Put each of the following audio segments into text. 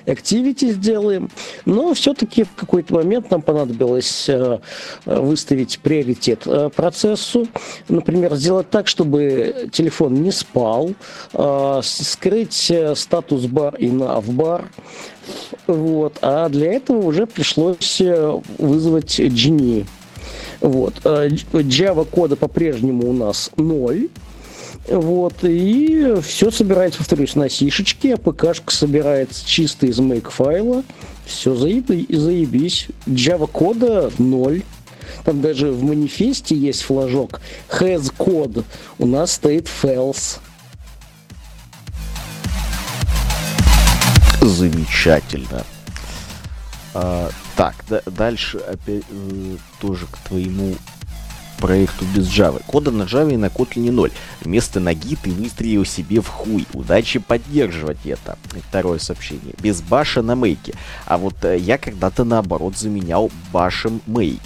Activity сделаем. Но все-таки в какой-то момент нам понадобилось выставить приоритет процессу. Например, сделать так, чтобы телефон не спал, скрыть статус-бар и nav-бар. Вот. А для этого уже пришлось вызвать Genie. Вот. Java кода по-прежнему у нас 0. Вот. И все собирается, повторюсь, на сишечке. АПКшка собирается чисто из make-файла. Все заебись. Java кода 0. Там даже в манифесте есть флажок. Has code. У нас стоит false. Замечательно. Так, дальше опять тоже к твоему проекту без Java. Кода на Java и на Kotlin 0. Вместо ноги ты выстрелил себе в хуй. Удачи поддерживать это. Второе сообщение. Без баша на мейке. А вот я когда-то наоборот заменял башем мейк.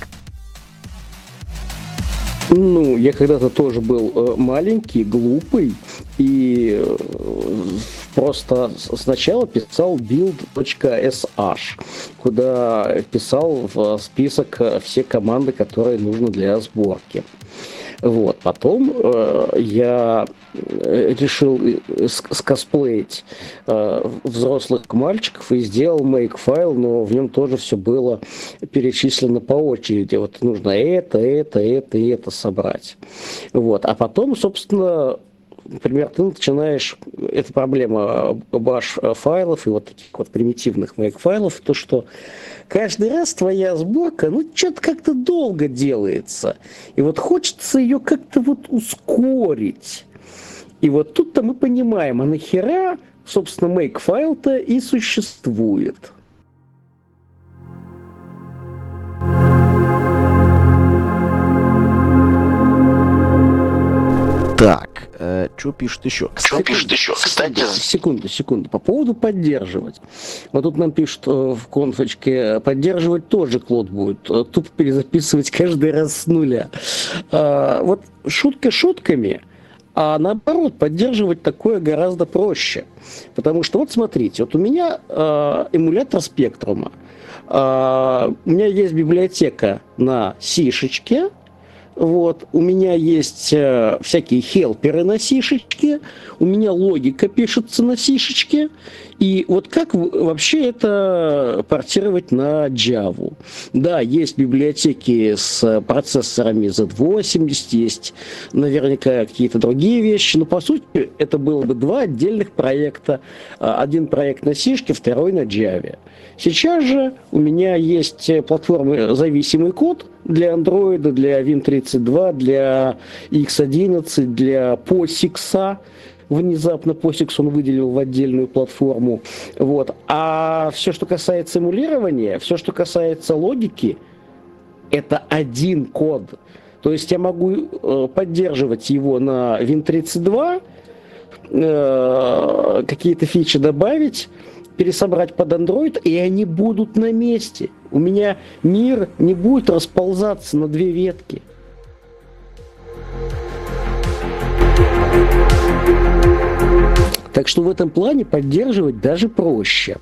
Ну, я когда-то тоже был маленький, глупый, и просто сначала писал build.sh, куда писал в список все команды, которые нужны для сборки. Вот. Потом я решил скосплеить взрослых мальчиков и сделал make-файл, но в нем тоже все было перечислено по очереди. Вот нужно это и это собрать. Вот. А потом, собственно, например, ты начинаешь, это проблема баш-файлов и вот таких вот примитивных make-файлов, то, что каждый раз твоя сборка, ну, что-то как-то долго делается. И вот хочется ее как-то вот ускорить. И вот тут-то мы понимаем, а нахера, собственно, make-файл-то и существует. Так, что пишет еще? Кстати, секунду. По поводу поддерживать. Вот тут нам пишут в конфочке, поддерживать тоже Клод будет. Тупо перезаписывать каждый раз с нуля. Вот шутка шутками, а наоборот, поддерживать такое гораздо проще. Потому что вот смотрите, вот у меня эмулятор Спектрума. У меня есть библиотека на сишечке. Вот, у меня есть всякие хелперы на сишечке, у меня логика пишется на сишечке, и вот как вообще это портировать на Java? Да, есть библиотеки с процессорами Z80, есть наверняка какие-то другие вещи, но по сути это было бы два отдельных проекта. Один проект на сишке, второй на Java. Сейчас же у меня есть платформы зависимый код для Android, для Win32, для X11, для POSIX. Внезапно POSIX он выделил в отдельную платформу. Вот. А все, что касается эмулирования, все, что касается логики, это один код. То есть я могу поддерживать его на Win32, какие-то фичи добавить, пересобрать под Android, и они будут на месте. У меня мир не будет расползаться на две ветки. Так что в этом плане поддерживать даже проще.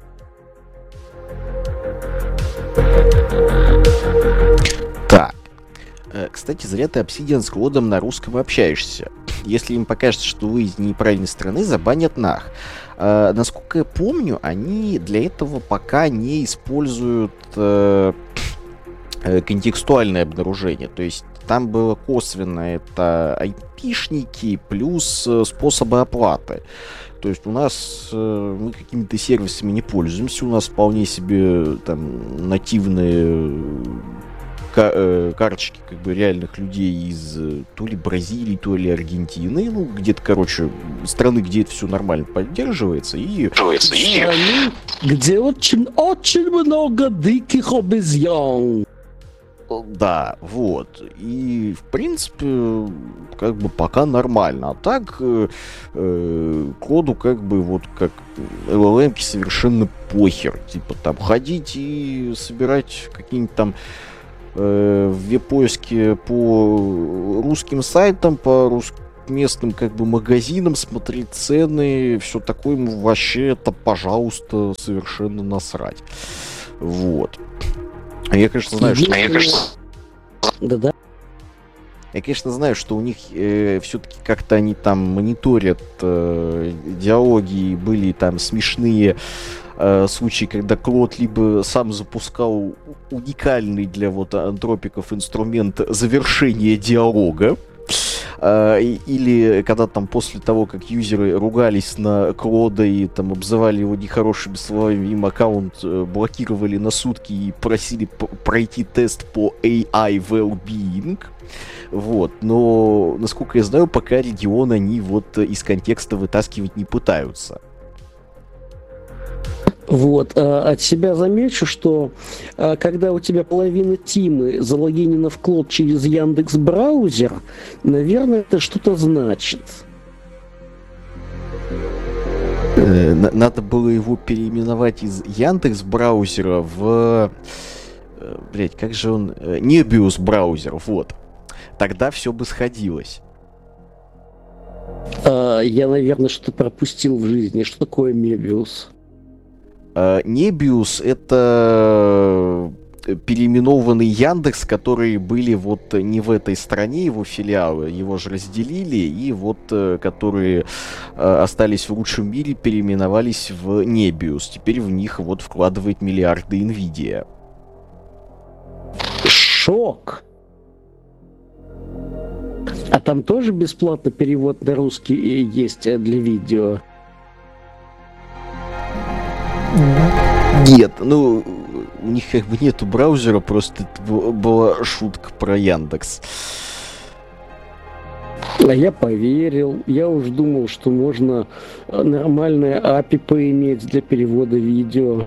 Так. Кстати, зря ты Obsidian с Клодом на русском общаешься. Если им покажется, что вы из неправильной страны, забанят нах. Насколько я помню, они для этого пока не используют контекстуальное обнаружение. То есть там было косвенно это айпишники плюс способы оплаты. То есть у нас мы какими-то сервисами не пользуемся, у нас вполне себе там нативные карточки как бы реальных людей из то ли Бразилии, то ли Аргентины, ну где-то, короче, страны, где это все нормально поддерживается и страны, где очень много диких обезьян. Да, вот. И, в принципе, как бы пока нормально. А так, коду как бы вот как LLM-ки совершенно похер. Типа там ходить и собирать какие-нибудь там в веб-поиске по русским сайтам, по к местным как бы магазинам, смотреть цены, все такое, ему вообще это, пожалуйста, совершенно насрать. Вот. А я, конечно, знаю, что... Да-да. Я, конечно, знаю, что у них все-таки как-то они там мониторят диалоги, были там смешные случаи, когда Клод либо сам запускал уникальный для вот антропиков инструмент завершения диалога, или когда там после того, как юзеры ругались на Клода и там обзывали его нехорошими словами, им аккаунт блокировали на сутки и просили пройти тест по AI well-being. Вот, но, насколько я знаю, пока регион они вот из контекста вытаскивать не пытаются. Вот, от себя замечу, что когда у тебя половина тимы залогинена в Клод через Яндекс.Браузер, наверное, это что-то значит. Надо было его переименовать из Яндекс.Браузера в... Блять, как же он... Nebius браузер, вот. Тогда все бы сходилось. Я, наверное, что-то пропустил в жизни. Что такое Мебиус? Nebius — это переименованный Яндекс, которые были вот не в этой стране, его филиалы, его же разделили, и вот которые остались в лучшем мире, переименовались в Nebius. Теперь в них вот вкладывает миллиарды Nvidia. Шок! А там тоже бесплатно перевод на русский есть для видео? Нет, ну, у них как бы нету браузера, просто это была шутка про Яндекс. А я поверил, я уж думал, что можно нормальное API поиметь для перевода видео.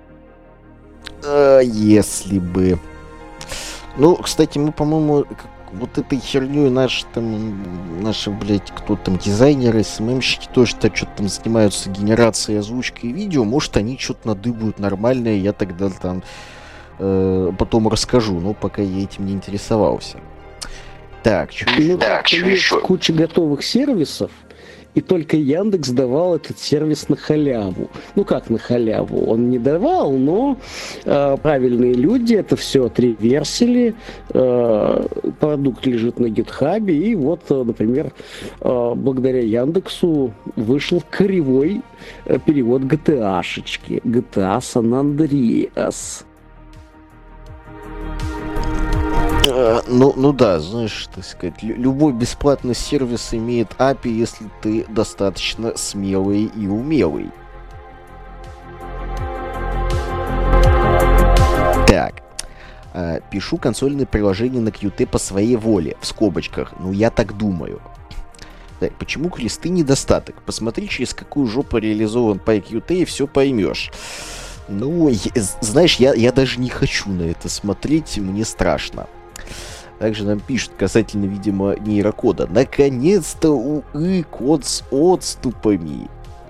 Если бы... Ну, кстати, мы, по-моему, вот этой херней наши, блядь, кто там, дизайнеры, СММщики тоже-то что-то там занимаются генерацией озвучки и видео. Может, они что-то надыбают нормальное, я тогда там потом расскажу, но пока я этим не интересовался. Так, что еще? Есть куча готовых сервисов, и только Яндекс давал этот сервис на халяву. Ну как на халяву? Он не давал, но правильные люди это все отреверсили. Продукт лежит на гитхабе, и вот, например, благодаря Яндексу вышел кривой перевод GTA-шечки. GTA San Andreas. Ну да, знаешь, так сказать, любой бесплатный сервис имеет API, если ты достаточно смелый и умелый. Так, пишу консольное приложение на Qt по своей воле, в скобочках, ну я так думаю. Так, почему кресты недостаток? Посмотри, через какую жопу реализован PyQt, и все поймешь. Ну, знаешь, я даже не хочу на это смотреть, мне страшно. Также нам пишут касательно, видимо, нейрокода. Наконец-то код с отступами.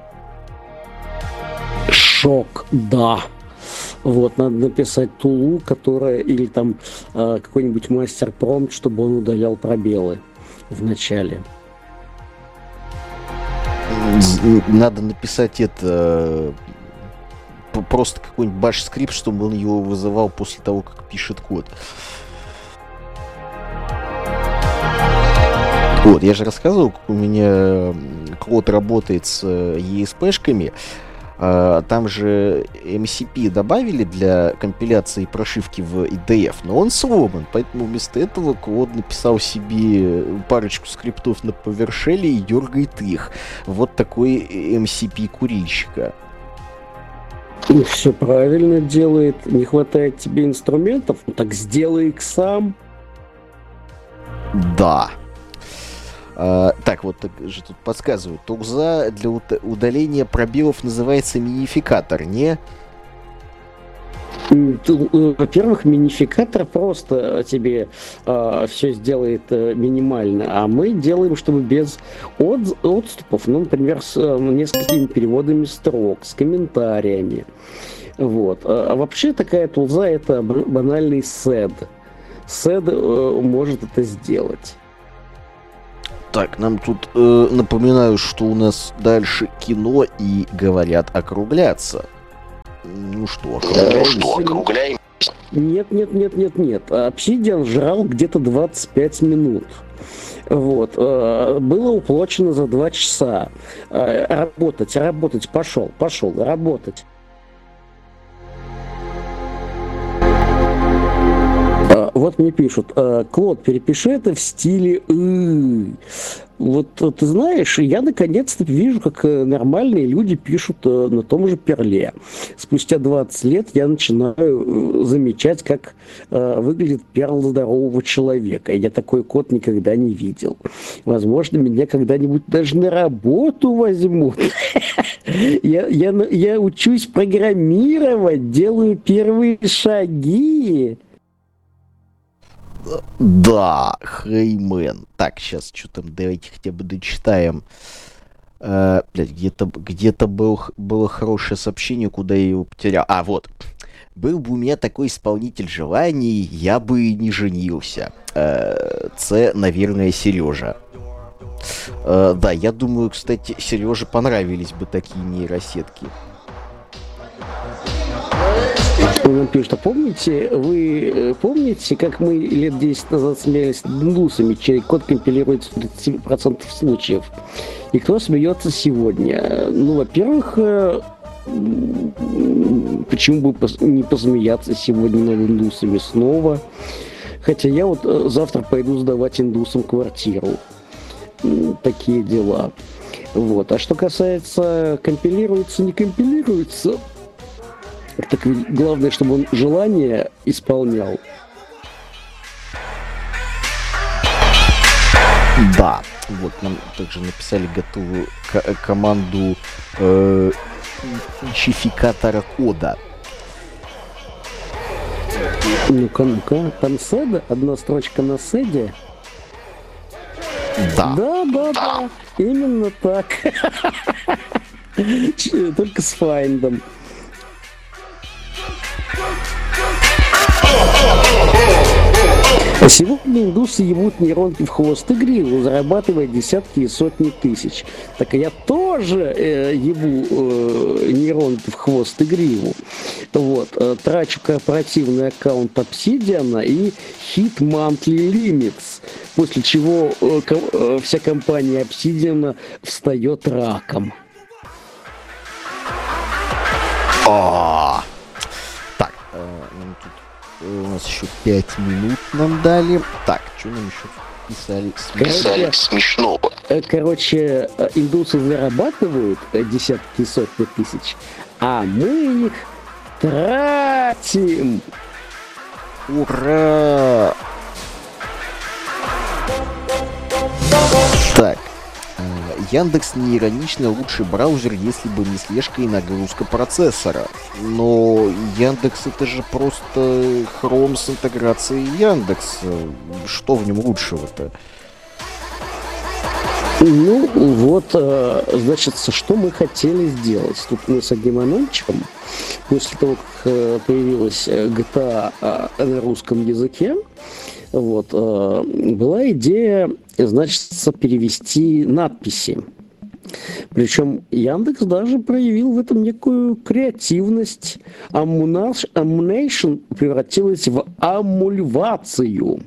Шок, да. Вот, надо написать тулу, которая, или там какой-нибудь мастер-промпт, чтобы он удалял пробелы в начале. Надо написать это... Просто какой-нибудь баш-скрипт, чтобы он его вызывал после того, как пишет код. Вот, я же рассказывал, как у меня код работает с ESP-шками. Там же MCP добавили для компиляции и прошивки в IDF, но он сломан, поэтому вместо этого Клод написал себе парочку скриптов на PowerShell и дергает их. Вот такой MCP курильщика. Все правильно делает. Не хватает тебе инструментов? Ну, так сделай их сам. Да. Так, вот так же тут подсказывают. Тулза для удаления пробелов называется минификатор, не? Во-первых, минификатор просто тебе все сделает минимально, а мы делаем, чтобы без отступов, ну, например, с несколькими переводами строк, с комментариями. Вот. А вообще такая тулза — это банальный SED. SED может это сделать. Так, нам тут напоминают, что у нас дальше кино и говорят округляться. Ну что, округляем? Нет. Obsidian жрал где-то 25 минут. Вот. Было уплачено за 2 часа. Работать, пошел, работать. Вот мне пишут, Клод, перепиши это в стиле Вот ты знаешь, я наконец-то вижу, как нормальные люди пишут на том же Перле. Спустя 20 лет я начинаю замечать, как выглядит перл здорового человека. Я такой код никогда не видел. Возможно, меня когда-нибудь даже на работу возьмут. Я учусь программировать, делаю первые шаги. Да, Хеймен. Так, сейчас, что там, давайте хотя бы дочитаем. Где-то было хорошее сообщение, куда я его потерял. Вот. Был бы у меня такой исполнитель желаний, я бы не женился. Наверное, Сережа. Да, я думаю, кстати, Сереже понравились бы такие нейросетки. Он пишет, вы помните, как мы лет 10 назад смеялись над индусами, чей код компилируется в 30% случаев? И кто смеется сегодня? Ну, во-первых, почему бы не посмеяться сегодня над индусами снова? Хотя я вот завтра пойду сдавать индусам квартиру. Такие дела. Вот. А что касается компилируется, не компилируется... Так главное, чтобы он желание исполнял. Да, вот нам также написали готовую команду чификатора кода. Ну-ка, Танседа? Одна строчка на седе? Да. Именно так. Только с файндом. Сегодня индусы ебут нейронки в хвост и гриву, зарабатывая десятки и сотни тысяч. Так я тоже ебу нейронки в хвост и гриву. Вот. Трачу корпоративный аккаунт Obsidian и hit monthly limits, после чего вся компания Obsidian встает раком. Так, тут у нас еще 5 минут нам дали. Так, что нам еще писали смешного? Короче, индусы зарабатывают десятки и сотни тысяч, а мы их тратим. Ура! Так, Яндекс не иронично лучший браузер, если бы не слежка и нагрузка процессора. Но Яндекс это же просто Chrome с интеграцией Яндекс. Что в нем лучшего-то? Ну, вот, значит, что мы хотели сделать. Тут мы с одним анончиком, после того, как появилась GTA на русском языке, вот, была идея, значит, перевести надписи. Причем Яндекс даже проявил в этом некую креативность. Ammunition превратилась в аммульвацию.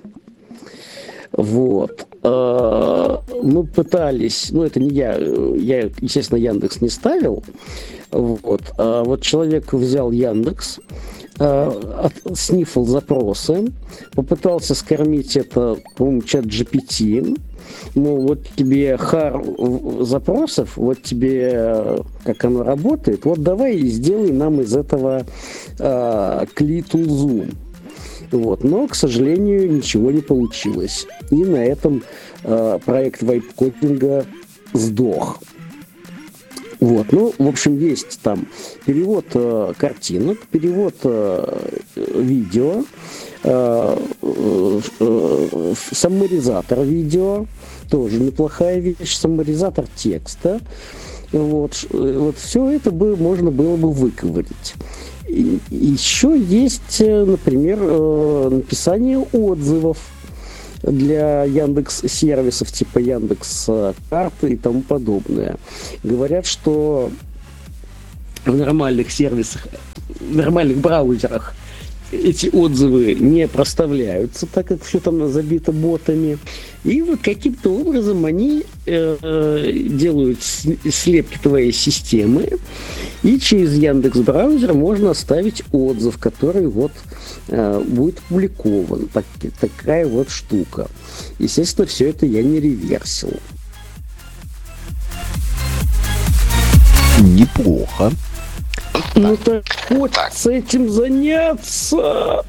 Вот. Мы пытались, это не я, естественно, Яндекс не ставил. Вот. Вот человек взял Яндекс, снифал запросы, попытался скормить это, по-моему, чат GPT. Ну, вот тебе хар запросов, вот тебе как оно работает, вот давай сделай нам из этого клитулзу. Вот. Но, к сожалению, ничего не получилось. И на этом проект вайп-кодинга сдох. Вот. Ну, в общем, есть там перевод картинок, перевод видео, саммаризатор видео, тоже неплохая вещь, саммаризатор текста. Вот все это можно было бы выковырить. Еще есть, например, написание отзывов. для Яндекс сервисов типа Яндекс карты и тому подобное. Говорят, что в нормальных сервисах, в нормальных браузерах эти отзывы не проставляются, так как все там забито ботами. И вот каким-то образом они делают слепки твоей системы, и через Яндекс браузер можно оставить отзыв, который вот будет опубликован. Такая вот штука. Естественно, все это я не реверсил. Неплохо. Ну так хочется этим заняться.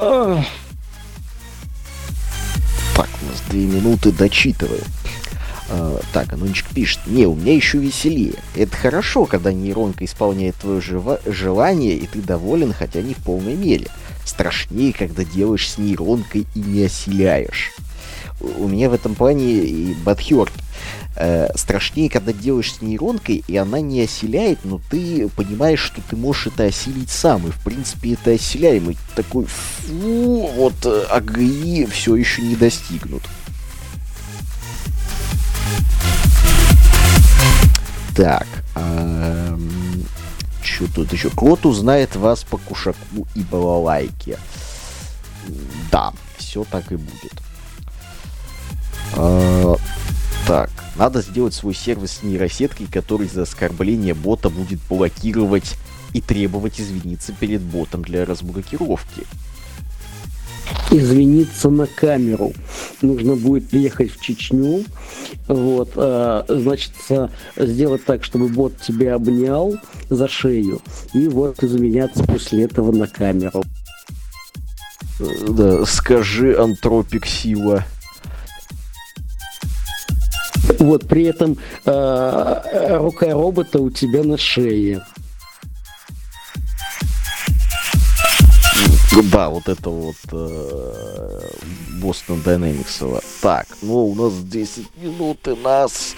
Так, у нас 2 минуты дочитываем. Так, Анончик пишет: не, у меня еще веселее. Это хорошо, когда нейронка исполняет твое желание, и ты доволен, хотя не в полной мере. Страшнее, когда делаешь с нейронкой и не оселяешь. У меня в этом плане и бадхёрт. Страшнее, когда делаешь с нейронкой, и она не оселяет, но ты понимаешь, что ты можешь это осилить сам, и в принципе это оселяемый. Такой, фу, вот АГИ все еще не достигнут. Так, что тут еще? Крот узнает вас по кушаку и балалайке. Да, все так и будет. Так, надо сделать свой сервис с нейросеткой, который за оскорбление бота будет блокировать и требовать извиниться перед ботом для разблокировки. Извиниться на камеру. Нужно будет приехать в Чечню, вот, значит, сделать так, чтобы бот тебя обнял за шею, и вот извиняться после этого на камеру. Да, скажи, антропик сила. Вот, при этом рука робота у тебя на шее. Да, вот это вот Boston Dynamics. Так, ну у нас 10 минут, и нас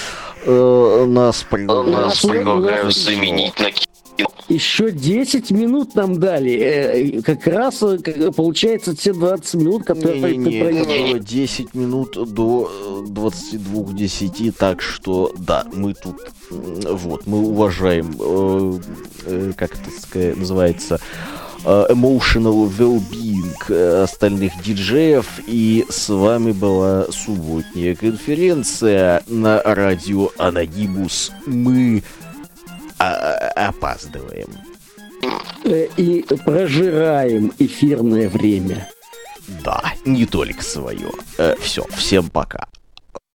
предлагают заменить на Еще 10 минут нам дали. Как раз получается те 20 минут, которые ты проехал. Это было 10 минут до 22:10, так что да, мы тут вот, мы уважаем, как это называется, emotional well-being остальных диджеев, и с вами была субботняя конференция на радио Анонимус. Мы опаздываем. И прожираем эфирное время. Да, не только свое. Все, всем пока.